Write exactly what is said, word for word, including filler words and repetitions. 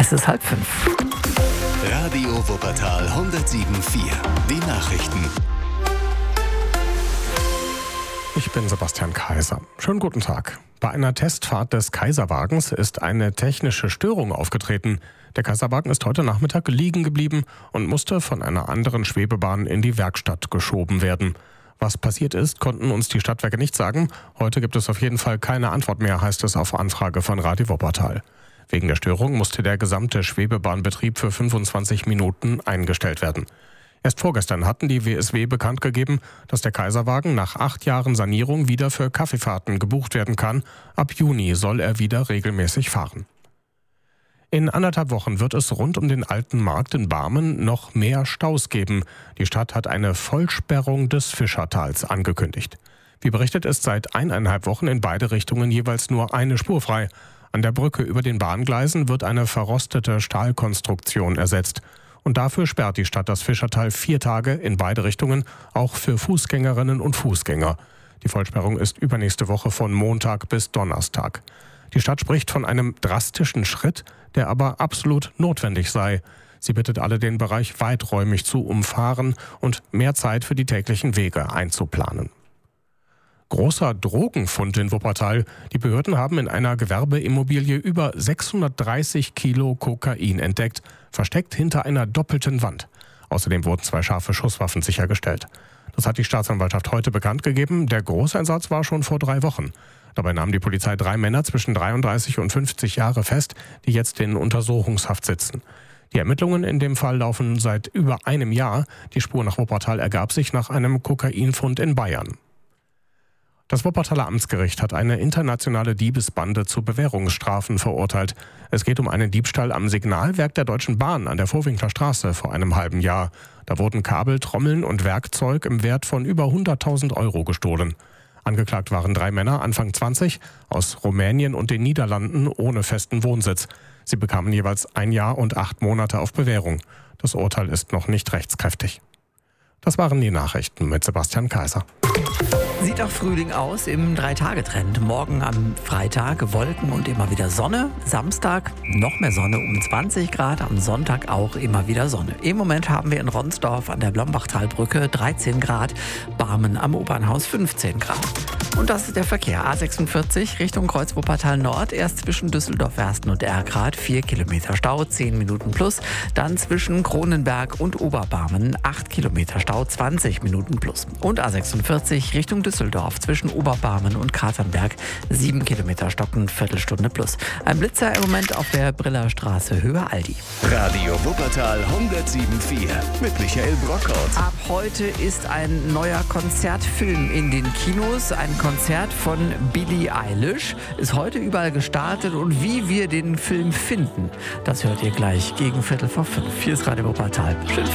Es ist halb fünf. Radio Wuppertal hundertsieben Komma vier. Die Nachrichten. Ich bin Sebastian Kaiser. Schönen guten Tag. Bei einer Testfahrt des Kaiserwagens ist eine technische Störung aufgetreten. Der Kaiserwagen ist heute Nachmittag liegen geblieben und musste von einer anderen Schwebebahn in die Werkstatt geschoben werden. Was passiert ist, konnten uns die Stadtwerke nicht sagen. Heute gibt es auf jeden Fall keine Antwort mehr, heißt es auf Anfrage von Radio Wuppertal. Wegen der Störung musste der gesamte Schwebebahnbetrieb für fünfundzwanzig Minuten eingestellt werden. Erst vorgestern hatten die W S W bekannt gegeben, dass der Kaiserwagen nach acht Jahren Sanierung wieder für Kaffeefahrten gebucht werden kann. Ab Juni soll er wieder regelmäßig fahren. In anderthalb Wochen wird es rund um den alten Markt in Barmen noch mehr Staus geben. Die Stadt hat eine Vollsperrung des Fischertals angekündigt. Wie berichtet, ist seit eineinhalb Wochen in beide Richtungen jeweils nur eine Spur frei. An der Brücke über den Bahngleisen wird eine verrostete Stahlkonstruktion ersetzt. Und dafür sperrt die Stadt das Fischertal vier Tage in beide Richtungen, auch für Fußgängerinnen und Fußgänger. Die Vollsperrung ist übernächste Woche von Montag bis Donnerstag. Die Stadt spricht von einem drastischen Schritt, der aber absolut notwendig sei. Sie bittet alle, den Bereich weiträumig zu umfahren und mehr Zeit für die täglichen Wege einzuplanen. Großer Drogenfund in Wuppertal. Die Behörden haben in einer Gewerbeimmobilie über sechshundertdreißig Kilo Kokain entdeckt, versteckt hinter einer doppelten Wand. Außerdem wurden zwei scharfe Schusswaffen sichergestellt. Das hat die Staatsanwaltschaft heute bekannt gegeben. Der Großeinsatz war schon vor drei Wochen. Dabei nahm die Polizei drei Männer zwischen dreiunddreißig und fünfzig Jahre fest, die jetzt in Untersuchungshaft sitzen. Die Ermittlungen in dem Fall laufen seit über einem Jahr. Die Spur nach Wuppertal ergab sich nach einem Kokainfund in Bayern. Das Wuppertaler Amtsgericht hat eine internationale Diebesbande zu Bewährungsstrafen verurteilt. Es geht um einen Diebstahl am Signalwerk der Deutschen Bahn an der Vorwinkler Straße vor einem halben Jahr. Da wurden Kabel, Trommeln und Werkzeug im Wert von über hunderttausend Euro gestohlen. Angeklagt waren drei Männer, Anfang zwanzig, aus Rumänien und den Niederlanden ohne festen Wohnsitz. Sie bekamen jeweils ein Jahr und acht Monate auf Bewährung. Das Urteil ist noch nicht rechtskräftig. Das waren die Nachrichten mit Sebastian Kaiser. Sieht auch Frühling aus im Drei-Tage-Trend. Morgen am Freitag Wolken und immer wieder Sonne. Samstag noch mehr Sonne um zwanzig Grad. Am Sonntag auch immer wieder Sonne. Im Moment haben wir in Ronsdorf an der Blombachtalbrücke dreizehn Grad. Barmen am Opernhaus fünfzehn Grad. Und das ist der Verkehr. A sechsundvierzig Richtung Kreuz Wuppertal Nord. Erst zwischen Düsseldorf-Wersten und Erkrath vier Kilometer Stau, zehn Minuten plus. Dann zwischen Kronenberg und Oberbarmen acht Kilometer Stau, zwanzig Minuten plus. Und A sechsundvierzig Richtung Düsseldorf zwischen Oberbarmen und Katernberg sieben Kilometer Stocken, Viertelstunde plus. Ein Blitzer im Moment auf der Brillerstraße Höhe Aldi. Radio Wuppertal hundertsieben Komma vier mit Michael Brockhaus. Ab heute ist ein neuer Konzertfilm in den Kinos. Ein Konzert von Billie Eilish ist heute überall gestartet und wie wir den Film finden, das hört ihr gleich gegen Viertel vor fünf. Hier ist Radio Wuppertal. Schön